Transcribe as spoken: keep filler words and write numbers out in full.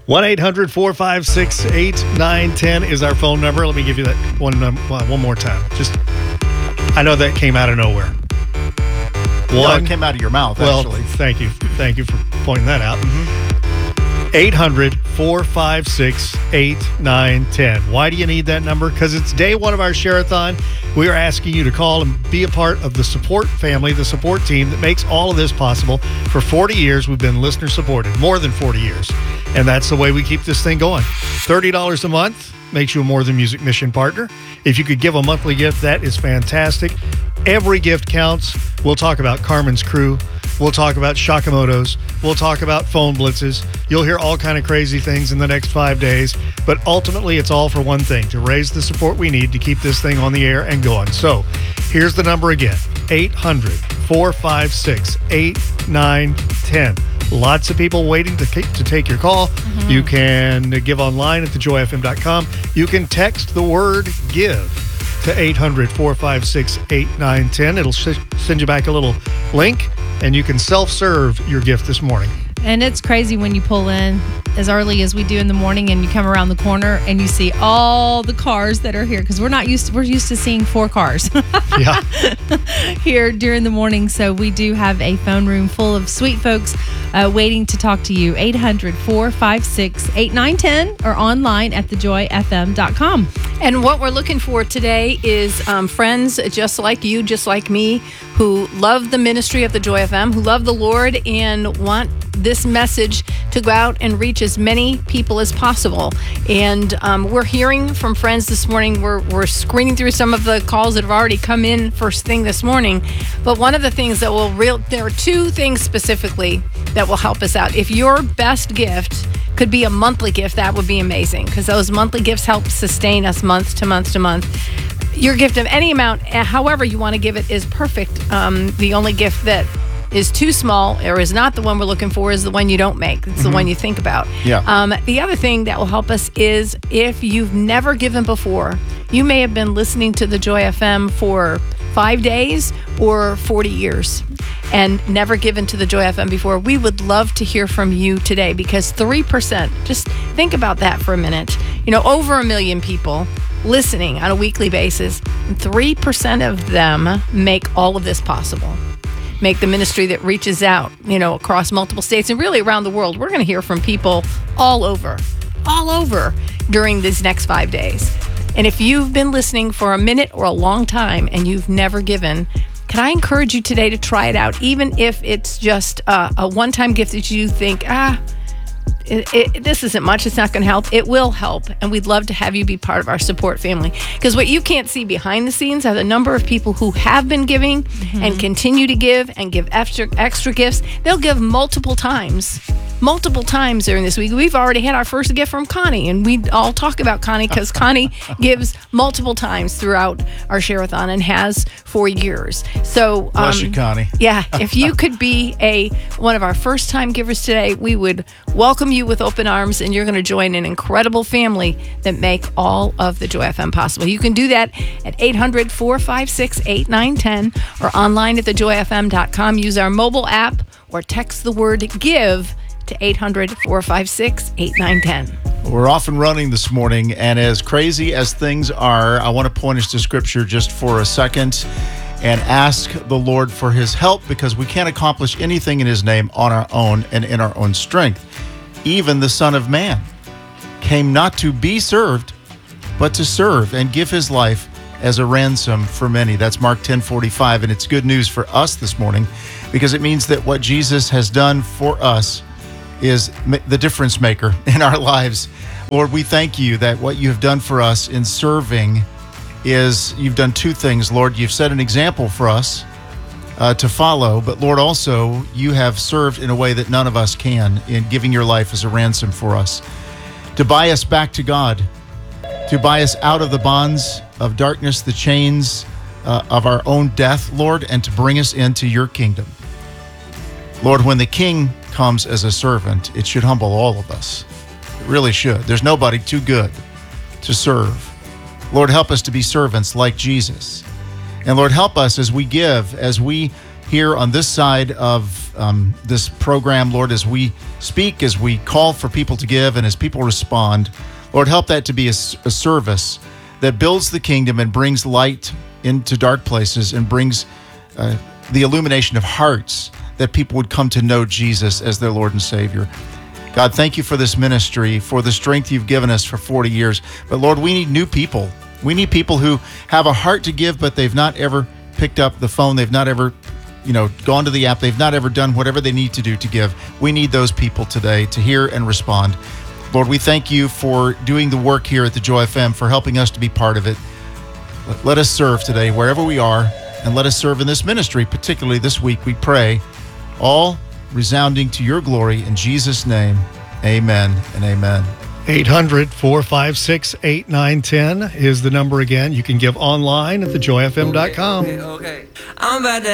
one eight hundred four five six eight nine one zero is our phone number. Let me give you that one um, well, one more time. Just, I know that came out of nowhere. One, no, it came out of your mouth, well, actually. Thank you. Thank you for pointing that out. Mm-hmm. eight hundred four five six eight nine one zero. Why do you need that number? Because it's day one of our Share-a-thon. We are asking you to call and be a part of the support family, the support team that makes all of this possible. For forty years, we've been listener supported, more than forty years. And that's the way we keep this thing going. thirty dollars a month makes you a More Than Music Mission partner. If you could give a monthly gift, that is fantastic. Every gift counts. We'll talk about Carmen's Crew. We'll talk about Shakamoto's. We'll talk about phone blitzes. You'll hear all kind of crazy things in the next five days. But ultimately, it's all for one thing, to raise the support we need to keep this thing on the air and going. So here's the number again, eight hundred four five six eight nine one zero. Lots of people waiting to, to take your call. Mm-hmm. You can give online at the joy f m dot com. You can text the word GIVE to eight hundred four five six eight nine one zero. It'll sh- send you back a little link, and you can self-serve your gift this morning. And it's crazy when you pull in as early as we do in the morning and you come around the corner and you see all the cars that are here, because we're not used to, we're used to seeing four cars yeah. here during the morning. So we do have a phone room full of sweet folks uh, waiting to talk to you. eight hundred four five six eight nine one zero or online at the joy f m dot com. And what we're looking for today is um, friends just like you, just like me, who love the ministry of the Joy F M, who love the Lord and want this message to go out and reach as many people as possible. And um, we're hearing from friends this morning. We're, we're screening through some of the calls that have already come in first thing this morning. But one of the things that will real, there are two things specifically that will help us out. If your best gift could be a monthly gift, that would be amazing, because those monthly gifts help sustain us month to month to month. Your gift of any amount, however you want to give it, is perfect. Um, the only gift that is too small or is not the one we're looking for is the one you don't make. It's mm-hmm. the one you think about. Yeah. Um, the other thing that will help us is if you've never given before, you may have been listening to the Joy F M for five days or forty years and never given to the Joy F M before. We would love to hear from you today, because three percent, just think about that for a minute. You know, over a million people listening on a weekly basis, three percent of them make all of this possible. Make the ministry that reaches out, you know, across multiple states and really around the world. We're going to hear from people all over, all over during these next five days. And if you've been listening for a minute or a long time and you've never given, can I encourage you today to try it out, even if it's just uh, a one-time gift that you think, ah, It, it, this isn't much, it's not going to help. It will help, and we'd love to have you be part of our support family. Because what you can't see behind the scenes are the number of people who have been giving mm-hmm. and continue to give and give extra, extra gifts. They'll give multiple times, multiple times during this week. We've already had our first gift from Connie, and we all talk about Connie because Connie gives multiple times throughout our Share-a-thon and has for years. So, um, bless you, Connie. Yeah, if you could be a one of our first-time givers today, we would welcome you with open arms, and you're going to join an incredible family that make all of the Joy F M possible. You can do that at eight hundred four five six eight nine one zero or online at the joy f m dot com. Use our mobile app or text the word GIVE to eight hundred four five six eight nine one zero. We're off and running this morning, and as crazy as things are, I want to point us to Scripture just for a second and ask the Lord for His help, because we can't accomplish anything in His name on our own and in our own strength. Even the Son of Man came not to be served, but to serve and give His life as a ransom for many. That's Mark ten forty-five, and it's good news for us this morning, because it means that what Jesus has done for us is the difference maker in our lives. Lord, we thank you that what you have done for us in serving is you've done two things. Lord, you've set an example for us uh, to follow, but Lord, also you have served in a way that none of us can, in giving your life as a ransom for us, to buy us back to God, to buy us out of the bonds of darkness, the chains uh, of our own death, Lord, and to bring us into your kingdom. Lord, when the King comes as a servant, it should humble all of us. It really should. There's nobody too good to serve. Lord, help us to be servants like Jesus. And Lord, help us as we give, as we here on this side of um, this program, Lord, as we speak, as we call for people to give, and as people respond. Lord, help that to be a, a service that builds the kingdom and brings light into dark places and brings uh, the illumination of hearts, that people would come to know Jesus as their Lord and Savior. God, thank you for this ministry, for the strength you've given us for forty years. But Lord, we need new people. We need people who have a heart to give, but they've not ever picked up the phone. They've not ever, you know, gone to the app. They've not ever done whatever they need to do to give. We need those people today to hear and respond. Lord, we thank you for doing the work here at the Joy F M, for helping us to be part of it. Let us serve today wherever we are, and let us serve in this ministry, particularly this week, we pray, all resounding to your glory. In Jesus' name, amen and amen. eight hundred, four five six, eight nine one zero is the number again. You can give online at the joy f m dot com. Okay, okay. I'm about to